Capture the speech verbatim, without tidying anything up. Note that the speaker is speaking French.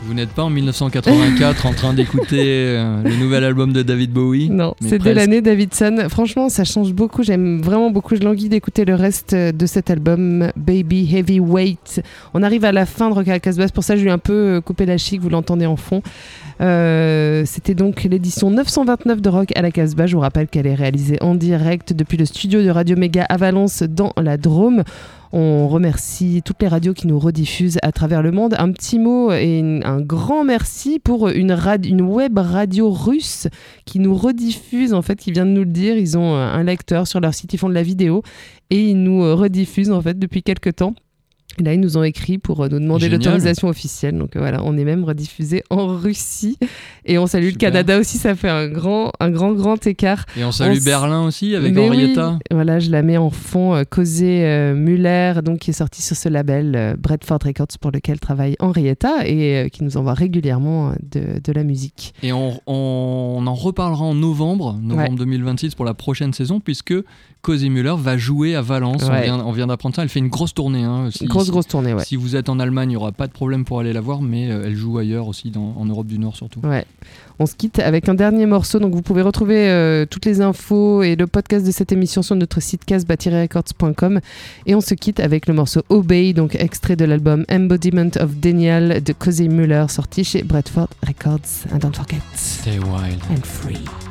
Vous n'êtes pas en dix-neuf cent quatre-vingt-quatre en train d'écouter euh, le nouvel album de David Bowie? Non, c'est de l'année Davidson. Franchement, ça change beaucoup. J'aime vraiment beaucoup. Je languis d'écouter le reste de cet album, Baby Heavyweight. On arrive à la fin de Rock à la Casbah. Pour ça, je lui ai un peu coupé la chic. Vous l'entendez en fond. Euh, c'était donc l'édition neuf cent vingt-neuf de Rock à la Casbah. Je vous rappelle qu'elle est réalisée en direct depuis le studio de Radio Méga à Valence dans la Drôme. On remercie toutes les radios qui nous rediffusent à travers le monde. Un petit mot et une, un grand merci pour une, rad, une web radio russe qui nous rediffuse, en fait, qui vient de nous le dire. Ils ont un lecteur sur leur site, ils font de la vidéo et ils nous rediffusent en fait depuis quelques temps. Et là, ils nous ont écrit pour nous demander Génial. L'autorisation officielle. Donc voilà, on est même rediffusé en Russie. Et on salue Super. Le Canada aussi, ça fait un grand, un grand, grand écart. Et on salue on Berlin s... aussi avec Mais Henrietta. Oui. Voilà, je la mets en fond. Euh, Causé euh, Muller, donc, qui est sorti sur ce label euh, Bradford Records pour lequel travaille Henrietta et euh, qui nous envoie régulièrement de, de la musique. Et on, on, on en reparlera en novembre, novembre ouais. deux mille vingt-six pour la prochaine saison, puisque Causé Muller va jouer à Valence. Ouais. On, vient, on vient d'apprendre ça. Elle fait une grosse tournée. Hein, si, grosse, grosse tournée, ouais. Si vous êtes en Allemagne, il n'y aura pas de problème pour aller la voir, mais euh, elle joue ailleurs aussi, dans, en Europe du Nord surtout. Ouais. On se quitte avec un dernier morceau. Donc vous pouvez retrouver euh, toutes les infos et le podcast de cette émission sur notre site casbah tiret records point com. Et on se quitte avec le morceau Obey, donc extrait de l'album Embodiment of Denial de Causé Muller, sorti chez Bradford Records. And don't forget, stay wild and free.